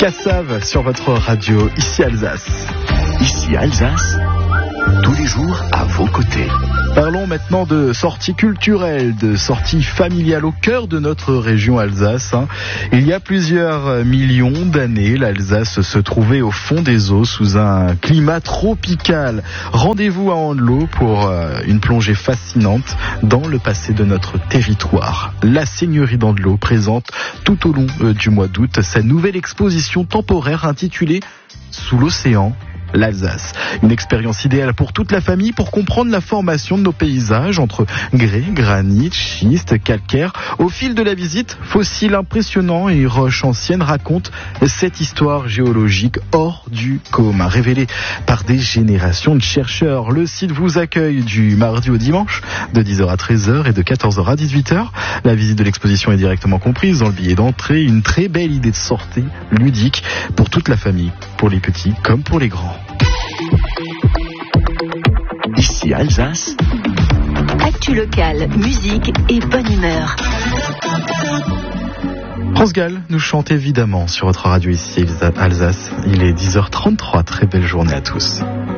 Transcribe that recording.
Cassav sur votre radio, ici Alsace. Ici Alsace, tous les jours à vos côtés. Parlons maintenant de sorties culturelles, de sorties familiales au cœur de notre région Alsace. Il y a plusieurs millions d'années, l'Alsace se trouvait au fond des eaux sous un climat tropical. Rendez-vous à Andelot pour une plongée fascinante dans le passé de notre territoire. La Seigneurie d'Andelot présente tout au long du mois d'août sa nouvelle exposition temporaire intitulée « Sous l'océan ». L'Alsace, une expérience idéale pour toute la famille pour comprendre la formation de nos paysages entre grès, granit, schiste, calcaire. Au fil de la visite, fossiles impressionnants et roches anciennes racontent cette histoire géologique hors du commun, révélée par des générations de chercheurs. Le site vous accueille du mardi au dimanche, de 10h à 13h et de 14h à 18h. La visite de l'exposition est directement comprise dans le billet d'entrée. Une très belle idée de sortie ludique pour toute la famille, pour les petits comme pour les grands. Ici Alsace, actu locale, musique et bonne humeur. France Gall nous chante évidemment sur votre radio ici Alsace. Il est 10h33, très belle journée à tous.